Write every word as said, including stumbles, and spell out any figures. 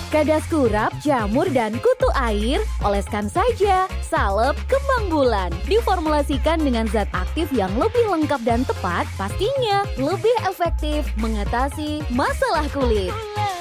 Kadas kurap, jamur, dan kutu air, oleskan saja. Salep kembang bulan. Diformulasikan dengan zat aktif yang lebih lengkap dan tepat, pastinya lebih efektif mengatasi masalah kulit.